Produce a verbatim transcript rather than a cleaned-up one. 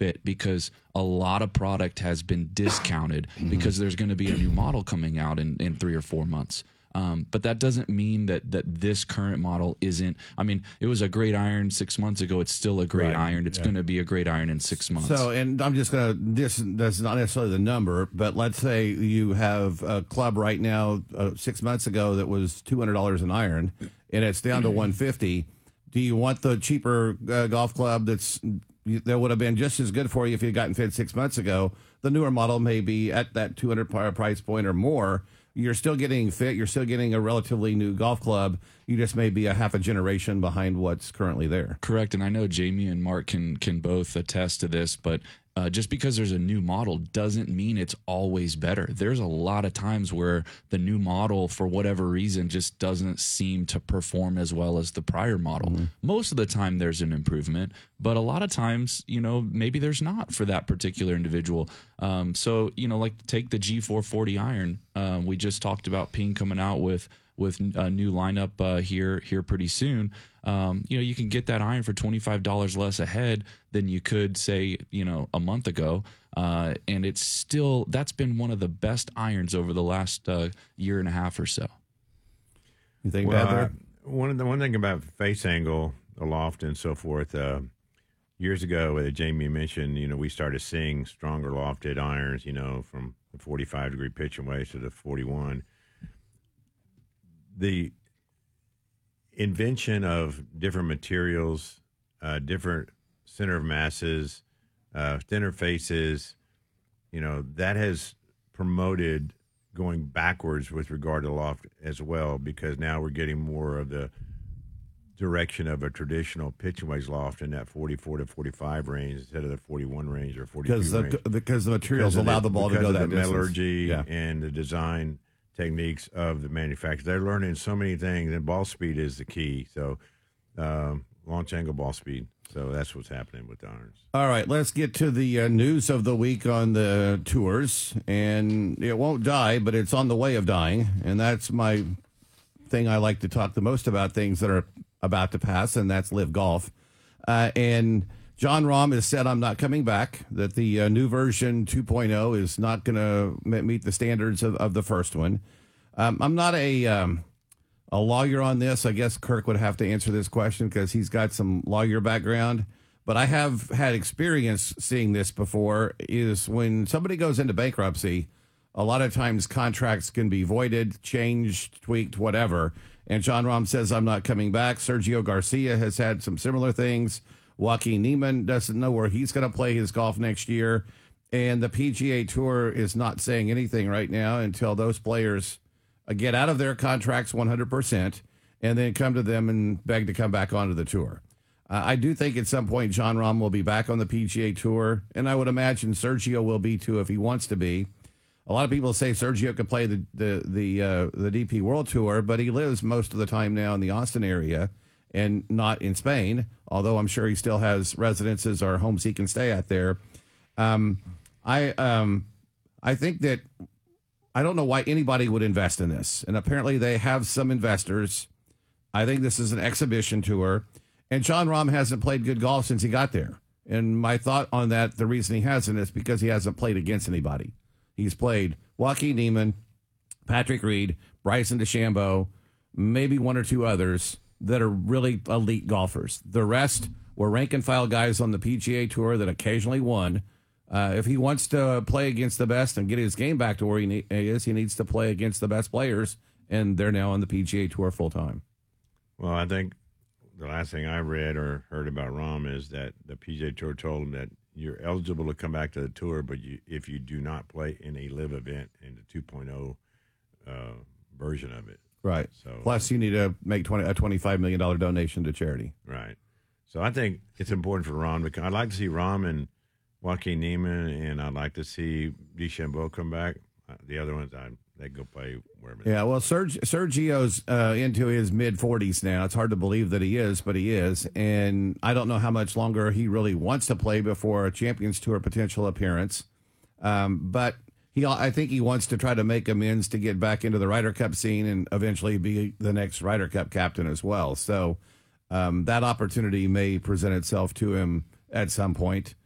fit because a lot of product has been discounted because there's going to be a new model coming out in, in three or four months. Um, but that doesn't mean that that this current model isn't. I mean, it was a great iron six months ago. It's still a great Right. iron. It's Yeah. going to be a great iron in six months. So, and I'm just going to, this that's not necessarily the number, but let's say you have a club right now, uh, six months ago that was two hundred dollars an iron, and it's down to one hundred fifty dollars. Do you want the cheaper uh, golf club that's that would have been just as good for you if you had gotten fit six months ago? The newer model may be at that two hundred price point or more. You're still getting fit. You're still getting a relatively new golf club. You just may be a half a generation behind what's currently there. Correct. And I know Jamie and Mark can can both attest to this, but uh, just because there's a new model doesn't mean it's always better. There's a lot of times where the new model, for whatever reason, just doesn't seem to perform as well as the prior model. Mm-hmm. Most of the time there's an improvement, but a lot of times, you know, maybe there's not for that particular individual. Um, so, you know, like take the G four forty iron. Um, we just talked about Ping coming out with with a new lineup uh, here here pretty soon. Um, you know, you can get that iron for twenty-five dollars less a head than you could, say, you know, a month ago. Uh, and it's still, that's been one of the best irons over the last uh, year and a half or so. You think well, about that? Uh, one of the one thing about face angle, aloft, and so forth. Uh, years ago, uh, Jamie mentioned, you know, we started seeing stronger lofted irons, you know, from the forty-five degree pitch and wedge to the forty-one. The invention of different materials, uh, different center of masses, uh, thinner faces, you know, that has promoted going backwards with regard to loft as well, because now we're getting more of the direction of a traditional pitch and wedge loft in that forty-four to forty-five range instead of the forty-one range or forty-two Because the, range. because the materials Because allow of the ball to because go of that the distance. metallurgy Yeah. and the design techniques of the manufacturer. They're learning so many things, and ball speed is the key. So, um, launch angle ball speed. So that's what's happening with the irons. All right, let's get to the uh, news of the week on the tours. And it won't die, but it's on the way of dying. And that's my thing. I like to talk the most about things that are about to pass, and that's Live Golf. Uh, and Jon Rahm has said, I'm not coming back, that the uh, new version two point oh is not going to meet the standards of, of the first one. Um, I'm not a um, a lawyer on this. I guess Kirk would have to answer this question because he's got some lawyer background. But I have had experience seeing this before, is when somebody goes into bankruptcy, a lot of times contracts can be voided, changed, tweaked, whatever. And Jon Rahm says, I'm not coming back. Sergio Garcia has had some similar things. Joaquin Niemann doesn't know where he's going to play his golf next year. And the P G A Tour is not saying anything right now until those players get out of their contracts one hundred percent and then come to them and beg to come back onto the tour. Uh, I do think at some point Jon Rahm will be back on the P G A Tour, and I would imagine Sergio will be too if he wants to be. A lot of people say Sergio can play the the the, uh, the D P World Tour, but he lives most of the time now in the Austin area and not in Spain, although I'm sure he still has residences or homes he can stay at there. Um, I um, I think that I don't know why anybody would invest in this, and apparently they have some investors. I think this is an exhibition tour, and Jon Rahm hasn't played good golf since he got there. And my thought on that, the reason he hasn't is because he hasn't played against anybody. He's played Joaquin Niemann, Patrick Reed, Bryson DeChambeau, maybe one or two others that are really elite golfers. The rest were rank and file guys on the P G A Tour that occasionally won. Uh, if he wants to play against the best and get his game back to where he ne- is, he needs to play against the best players, and they're now on the P G A Tour full time. Well, I think the last thing I read or heard about Rahm is that the P G A Tour told him that you're eligible to come back to the tour, but you, if you do not play in a live event in the two point oh uh, version of it. Right. So plus, you need to make twenty, a twenty-five million dollars donation to charity. Right. So I think it's important for Rahm because I'd like to see Rahm and Joaquin Niemann, and I'd like to see DeChambeau come back. Uh, the other ones, I they go play wherever. Yeah, well, Serg, Sergio's uh, into his mid forties now. It's hard to believe that he is, but he is. And I don't know how much longer he really wants to play before a Champions Tour potential appearance. Um, but he, I think he wants to try to make amends to get back into the Ryder Cup scene and eventually be the next Ryder Cup captain as well. So um, that opportunity may present itself to him at some point.